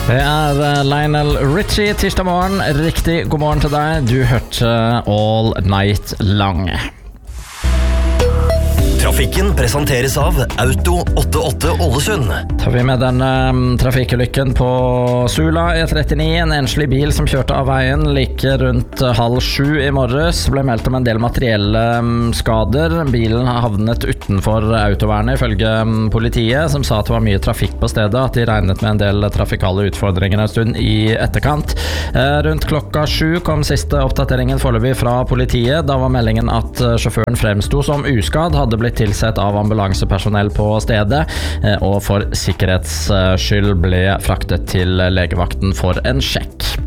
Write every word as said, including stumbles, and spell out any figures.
Det er Lionel Richie tirsdag morgen. Riktig god morgen til deg. Du hørte All Night Long. Trafikken presenteres av Auto åttiåtte Ålesund. Tar vi med den um, trafikkulykken på Sula E trettini. En enslig bil som kjørte av veien like rundt halv sju i morges. Ble meldt om en del materielle um, skader. Bilen havnet utenfor autovernet ifølge um, politiet, som sa at det var mye trafikk på stedet, at de regnet med en del trafikale utfordringer en stund i etterkant. Uh, rundt klokka sju kom siste oppdateringen foreløpig fra politiet. Da var meldingen at uh, sjåføren fremsto som uskadd, hadde blitt tilsett av ambulansepersonell på stedet, og for sikkerhets skyld ble fraktet til legevakten for en sjekk.